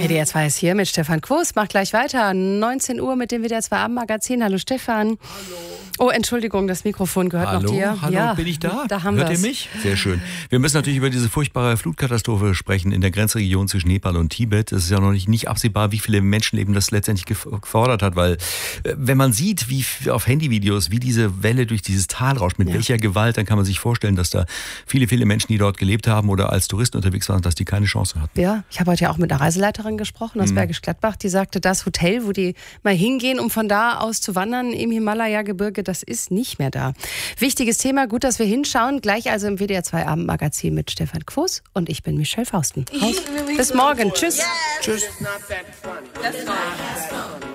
WDR 2 ist hier mit Stefan Quos. Macht gleich weiter. 19 Uhr mit dem WDR 2 Abendmagazin. Hallo Stefan. Hallo. Oh, Entschuldigung, das Mikrofon gehört noch dir. Hallo, ja, bin ich da? Da haben Hört wir's. ihr mich? Sehr schön. Wir müssen natürlich über diese furchtbare Flutkatastrophe sprechen in der Grenzregion zwischen Nepal und Tibet. Es ist ja noch nicht absehbar, wie viele Menschenleben das letztendlich gefordert hat, weil wenn man sieht, wie auf Handyvideos, wie diese Welle durch dieses Tal rauscht, mit welcher Gewalt, dann kann man sich vorstellen, dass da viele Menschen, die dort gelebt haben oder als Touristen unterwegs waren, dass die keine Chance hatten. Ja, ich habe heute ja auch mit einer Reiseleiterin gesprochen aus Bergisch Gladbach, die sagte, das Hotel, wo die mal hingehen, um von da aus zu wandern im Himalaya-Gebirge, das ist nicht mehr da. Wichtiges Thema, gut, dass wir hinschauen. Gleich also im WDR 2 Abendmagazin mit Stefan Quos und ich bin Michelle Fausten. Bis morgen. Tschüss. Tschüss. That's fine.